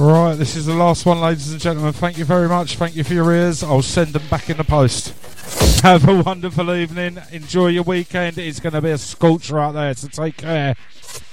Right, this is the last one, ladies and gentlemen. Thank you very much. Thank you for your ears. I'll send them back in the post. Have a wonderful evening. Enjoy your weekend. It's going to be a scorcher out there, so take care.